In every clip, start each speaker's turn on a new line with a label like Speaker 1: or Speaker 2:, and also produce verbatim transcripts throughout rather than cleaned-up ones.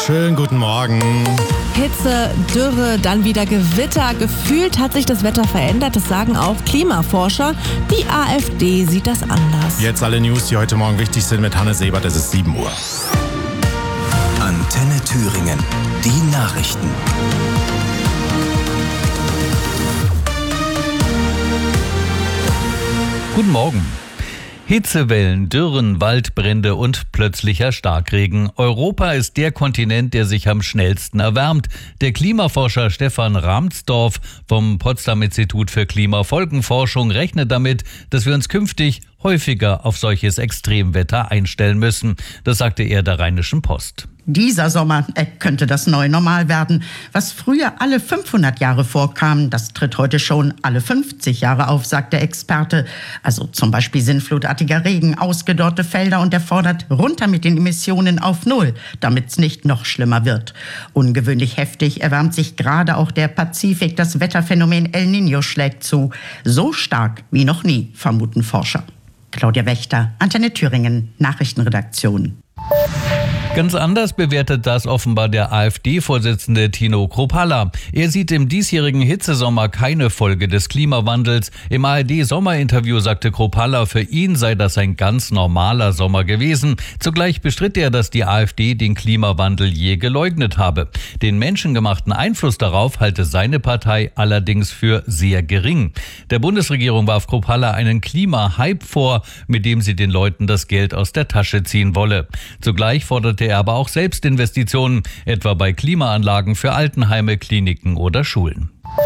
Speaker 1: Schönen guten Morgen.
Speaker 2: Hitze, Dürre, dann wieder Gewitter. Gefühlt hat sich das Wetter verändert, das sagen auch Klimaforscher. Die AfD sieht das anders.
Speaker 1: Jetzt alle News, die heute Morgen wichtig sind mit Hanne Sebert. Es ist sieben Uhr.
Speaker 3: Antenne Thüringen, die Nachrichten.
Speaker 4: Guten Morgen. Hitzewellen, Dürren, Waldbrände und plötzlicher Starkregen. Europa ist der Kontinent, der sich am schnellsten erwärmt. Der Klimaforscher Stefan Rahmsdorf vom Potsdam Institut für Klimafolgenforschung rechnet damit, dass wir uns künftig häufiger auf solches Extremwetter einstellen müssen. Das sagte er der Rheinischen Post.
Speaker 5: Dieser Sommer äh, könnte das neue Normal werden. Was früher alle fünfhundert Jahre vorkam, das tritt heute schon alle fünfzig Jahre auf, sagt der Experte. Also zum Beispiel sinnflutartiger Regen, ausgedörrte Felder, und er fordert runter mit den Emissionen auf Null, damit es nicht noch schlimmer wird. Ungewöhnlich heftig erwärmt sich gerade auch der Pazifik. Das Wetterphänomen El Niño schlägt zu. So stark wie noch nie, vermuten Forscher. Claudia Wächter, Antenne Thüringen, Nachrichtenredaktion.
Speaker 4: Ganz anders bewertet das offenbar der AfD-Vorsitzende Tino Kruppalla. Er sieht im diesjährigen Hitzesommer keine Folge des Klimawandels. Im A R D-Sommerinterview sagte Kruppalla, für ihn sei das ein ganz normaler Sommer gewesen. Zugleich bestritt er, dass die AfD den Klimawandel je geleugnet habe. Den menschengemachten Einfluss darauf halte seine Partei allerdings für sehr gering. Der Bundesregierung warf Kruppalla einen Klimahype vor, mit dem sie den Leuten das Geld aus der Tasche ziehen wolle. Zugleich forderte er aber auch Selbstinvestitionen, etwa bei Klimaanlagen für Altenheime, Kliniken oder Schulen.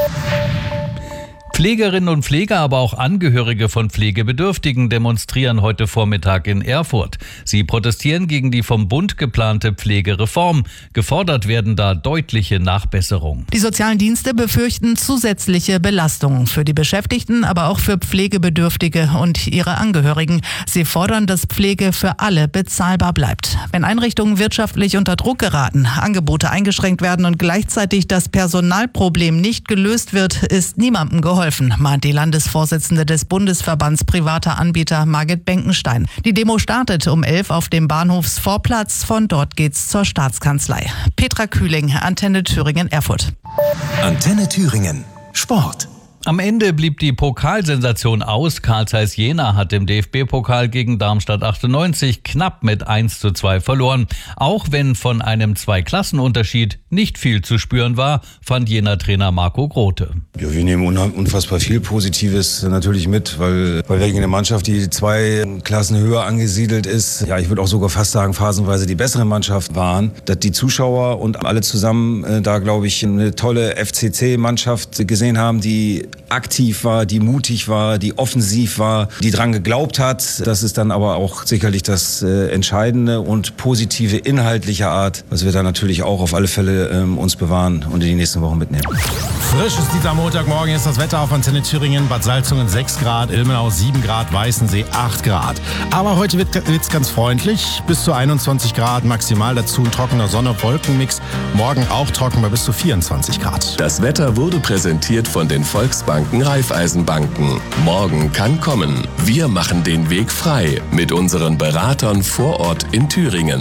Speaker 4: Pflegerinnen und Pfleger, aber auch Angehörige von Pflegebedürftigen demonstrieren heute Vormittag in Erfurt. Sie protestieren gegen die vom Bund geplante Pflegereform. Gefordert werden da deutliche Nachbesserungen.
Speaker 6: Die sozialen Dienste befürchten zusätzliche Belastungen für die Beschäftigten, aber auch für Pflegebedürftige und ihre Angehörigen. Sie fordern, dass Pflege für alle bezahlbar bleibt. Wenn Einrichtungen wirtschaftlich unter Druck geraten, Angebote eingeschränkt werden und gleichzeitig das Personalproblem nicht gelöst wird, ist niemandem geholfen, mahnt die Landesvorsitzende des Bundesverbands privater Anbieter Margit Benkenstein. Die Demo startet um elf auf dem Bahnhofsvorplatz. Von dort geht's zur Staatskanzlei. Petra Kühling, Antenne Thüringen, Erfurt.
Speaker 3: Antenne Thüringen, Sport.
Speaker 4: Am Ende blieb die Pokalsensation aus. Carl Zeiss Jena hat im D F B-Pokal gegen Darmstadt achtundneunzig knapp mit eins zu zwei verloren. Auch wenn von einem Zwei-Klassen-Unterschied nicht viel zu spüren war, fand Jena-Trainer Marco Grote.
Speaker 7: Ja, wir nehmen unfassbar viel Positives natürlich mit, weil, weil wir gegen eine Mannschaft, die zwei Klassen höher angesiedelt ist, ja, ich würde auch sogar fast sagen, phasenweise die bessere Mannschaft waren, dass die Zuschauer und alle zusammen äh, da, glaube ich, eine tolle F C C-Mannschaft gesehen haben, die aktiv war, die mutig war, die offensiv war, die dran geglaubt hat. Das ist dann aber auch sicherlich das äh, Entscheidende und positive inhaltliche Art, was wir da natürlich auch auf alle Fälle ähm, uns bewahren und in die nächsten Wochen mitnehmen.
Speaker 1: Frisch ist dieser Montagmorgen, ist das Wetter auf Antenne Thüringen. Bad Salzungen sechs Grad, Ilmenau sieben Grad, Weißensee acht Grad. Aber heute wird es ganz freundlich, bis zu einundzwanzig Grad maximal, dazu ein trockener Sonne-Wolkenmix. Morgen auch trocken bei bis zu vierundzwanzig Grad.
Speaker 8: Das Wetter wurde präsentiert von den Volksbanken Raiffeisenbanken. Morgen kann kommen. Wir machen den Weg frei mit unseren Beratern vor Ort in Thüringen.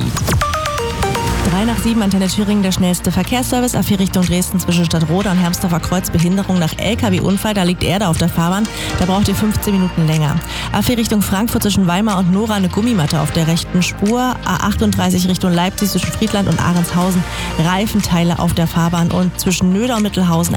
Speaker 2: drei nach sieben, Antenne Thüringen, der schnellste Verkehrsservice. A vier Richtung Dresden zwischen Stadtroda und Hermsdorfer Kreuz, Behinderung nach L K W-Unfall. Da liegt Erde auf der Fahrbahn. Da braucht ihr fünfzehn Minuten länger. A vier Richtung Frankfurt zwischen Weimar und Nora, eine Gummimatte auf der rechten Spur. A achtunddreißig Richtung Leipzig zwischen Friedland und Ahrendshausen, Reifenteile auf der Fahrbahn. Und zwischen Nöder und Mittelhausen